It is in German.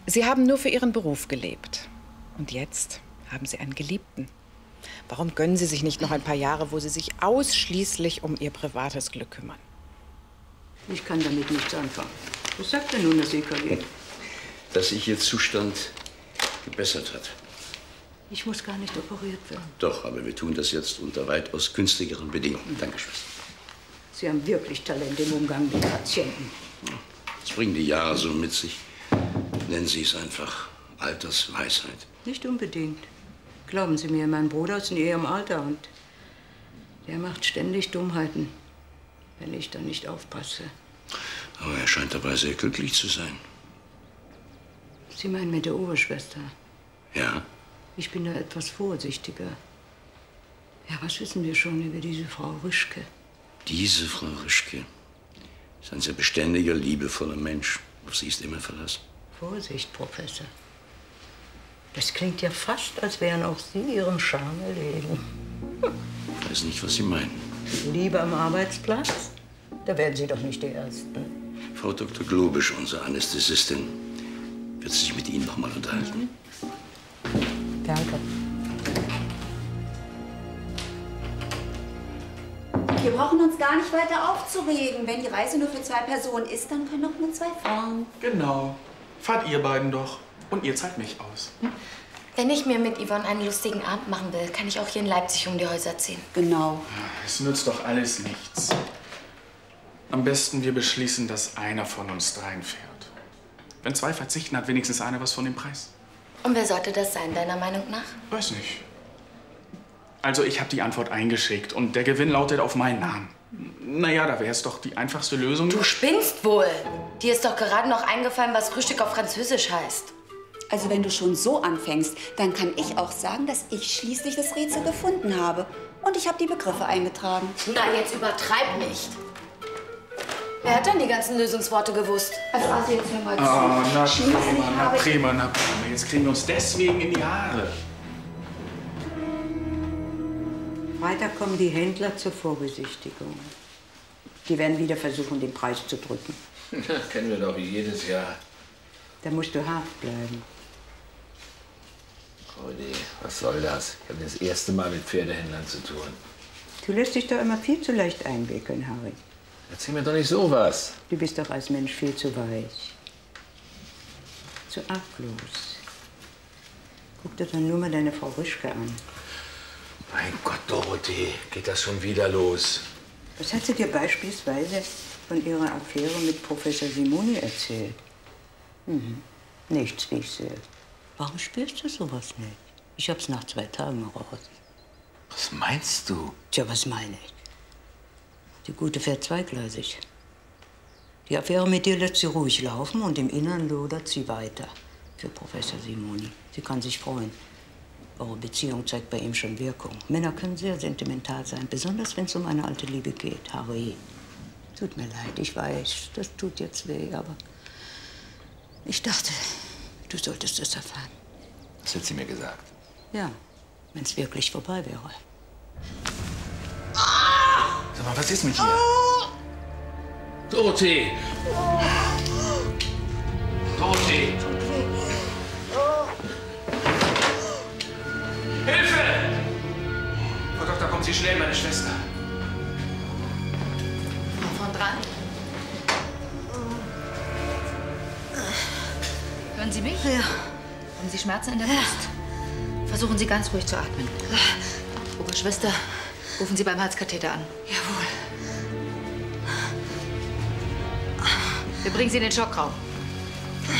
Sie haben nur für Ihren Beruf gelebt. Und jetzt haben Sie einen Geliebten. Warum gönnen Sie sich nicht noch ein paar Jahre, wo Sie sich ausschließlich um Ihr privates Glück kümmern? Ich kann damit nichts anfangen. Was sagt denn nun das EKG? Dass sich Ihr Zustand gebessert hat. Ich muss gar nicht operiert werden. Doch, aber wir tun das jetzt unter weitaus günstigeren Bedingungen. Danke, Schwester. Sie haben wirklich Talent im Umgang mit Patienten. Das bringen die Jahre so mit sich. Nennen Sie es einfach Altersweisheit. Nicht unbedingt. Glauben Sie mir, mein Bruder ist in Ihrem Alter und der macht ständig Dummheiten, wenn ich da nicht aufpasse. Aber er scheint dabei sehr glücklich zu sein. Sie meinen mit der Oberschwester? Ja? Ich bin da etwas vorsichtiger. Ja, was wissen wir schon über diese Frau Rischke? Diese Frau Rischke ist ein sehr beständiger, liebevoller Mensch. Auf sie ist immer Verlass. Vorsicht, Professor. Das klingt ja fast, als wären auch Sie Ihrem Charme erlegen. Ich weiß nicht, was Sie meinen. Liebe am Arbeitsplatz? Da werden Sie doch nicht die Ersten. Frau Dr. Globisch, unsere Anästhesistin, wird sich mit Ihnen noch mal unterhalten. Danke. Wir brauchen uns gar nicht weiter aufzuregen. Wenn die Reise nur für 2 Personen ist, dann können doch nur 2 fahren. Genau. Fahrt ihr beiden doch. Und ihr zahlt mich aus. Wenn ich mir mit Yvonne einen lustigen Abend machen will, kann ich auch hier in Leipzig um die Häuser ziehen. Genau. Es nützt doch alles nichts. Am besten, wir beschließen, dass einer von uns dreien fährt. Wenn 2 verzichten, hat wenigstens einer was von dem Preis. Und wer sollte das sein, deiner Meinung nach? Weiß nicht. Also, ich habe die Antwort eingeschickt und der Gewinn lautet auf meinen Namen. Naja, da wäre es doch die einfachste Lösung. Du spinnst wohl. Dir ist doch gerade noch eingefallen, was Frühstück auf Französisch heißt. Also wenn du schon so anfängst, dann kann ich auch sagen, dass ich schließlich das Rätsel gefunden habe. Und ich habe die Begriffe eingetragen. Na, jetzt übertreib nicht. Wer hat denn die ganzen Lösungsworte gewusst? Also jetzt hör mal zu. Oh, na Schließlich prima, na habe ich- prima, na prima. Jetzt kriegen wir uns deswegen in die Haare. Weiter kommen die Händler zur Vorbesichtigung. Die werden wieder versuchen, den Preis zu drücken. Kennen wir doch wie jedes Jahr. Da musst du hart bleiben. Rudi, was soll das? Ich habe das erste Mal mit Pferdehändlern zu tun. Du lässt dich doch immer viel zu leicht einwickeln, Harry. Erzähl mir doch nicht sowas. Du bist doch als Mensch viel zu weich. Zu arglos. Guck dir dann nur mal deine Frau Rischke an. Mein Gott, Dorothee, geht das schon wieder los? Was hat sie dir beispielsweise von ihrer Affäre mit Professor Simoni erzählt? Nichts, wie ich sehe. Warum spürst du sowas nicht? Ich hab's nach 2 Tagen raus. Was meinst du? Tja, was meine ich? Die Gute fährt zweigleisig. Die Affäre mit dir lässt sie ruhig laufen und im Innern lodert sie weiter. Für Professor Simoni. Sie kann sich freuen. Eure Beziehung zeigt bei ihm schon Wirkung. Männer können sehr sentimental sein, besonders wenn es um eine alte Liebe geht. Harry, tut mir leid, ich weiß, das tut jetzt weh, aber ich dachte, du solltest es erfahren. Das hat sie mir gesagt. Ja, wenn es wirklich vorbei wäre. Sag mal, was ist mit dir? Dorothee! Dorothee! Hilfe! Frau Doktor, kommen Sie schnell, meine Schwester. Von dran. Hören Sie mich? Ja. Haben Sie Schmerzen in der Brust? Versuchen Sie ganz ruhig zu atmen. Oberschwester, rufen Sie beim Halskatheter an. Jawohl. Wir bringen Sie in den Schockraum.